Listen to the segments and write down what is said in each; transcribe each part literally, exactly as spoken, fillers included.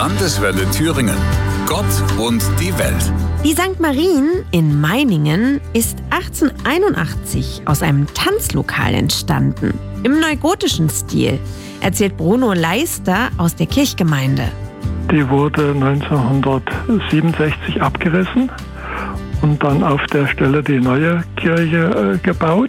Landeswelle Thüringen. Gott und die Welt. Die Sankt Marien in Meiningen ist achtzehnhunderteinundachtzig aus einem Tanzlokal entstanden. Im neugotischen Stil, erzählt Bruno Leister aus der Kirchgemeinde. Die wurde neunzehnhundertsiebenundsechzig abgerissen und dann auf der Stelle die neue Kirche äh, gebaut.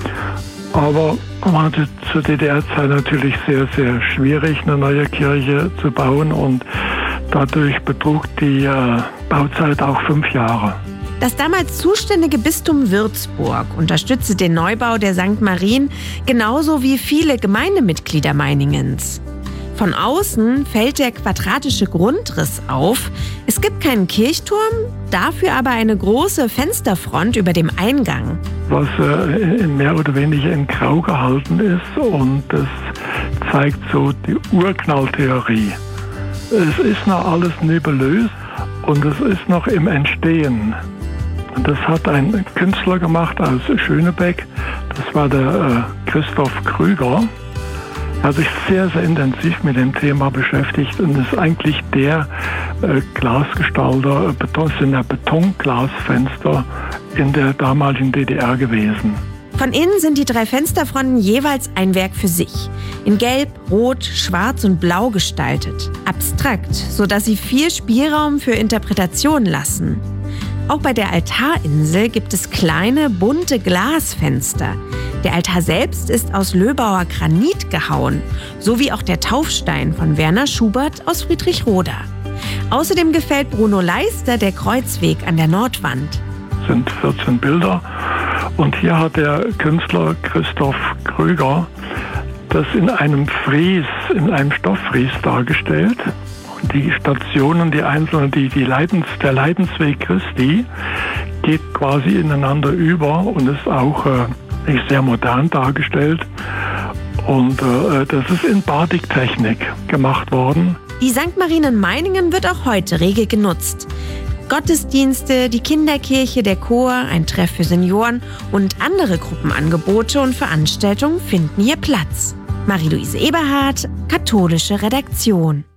Aber war zur D D R-Zeit natürlich sehr, sehr schwierig, eine neue Kirche zu bauen, und dadurch betrug die äh, Bauzeit auch fünf Jahre. Das damals zuständige Bistum Würzburg unterstützte den Neubau der Sankt Marien genauso wie viele Gemeindemitglieder Meiningens. Von außen fällt der quadratische Grundriss auf. Es gibt keinen Kirchturm, dafür aber eine große Fensterfront über dem Eingang. Was äh, in mehr oder weniger in Grau gehalten ist, und das zeigt so die Urknalltheorie. Es ist noch alles nebulös und es ist noch im Entstehen. Das hat ein Künstler gemacht aus Schönebeck, das war der äh, Christoph Krüger. Er hat sich sehr, sehr intensiv mit dem Thema beschäftigt und ist eigentlich der äh, Glasgestalter, Beton, sind ja Betonglasfenster in der damaligen D D R gewesen. Von innen sind die drei Fensterfronten jeweils ein Werk für sich. In Gelb, Rot, Schwarz und Blau gestaltet. Abstrakt, sodass sie viel Spielraum für Interpretation lassen. Auch bei der Altarinsel gibt es kleine, bunte Glasfenster. Der Altar selbst ist aus Löbauer Granit gehauen, sowie auch der Taufstein von Werner Schubert aus Friedrichroda. Außerdem gefällt Bruno Leister der Kreuzweg an der Nordwand. Es sind vierzehn Bilder, und hier hat der Künstler Christoph Krüger das in einem Fries, in einem Stofffries dargestellt. Und die Stationen, die einzelnen, die, die Leidens, der Leidensweg Christi geht quasi ineinander über und ist auch äh, nicht sehr modern dargestellt. Und äh, das ist in Batiktechnik gemacht worden. Die Sankt Marien in Meiningen wird auch heute rege genutzt. Gottesdienste, die Kinderkirche, der Chor, ein Treff für Senioren und andere Gruppenangebote und Veranstaltungen finden hier Platz. Marie-Louise Eberhardt, katholische Redaktion.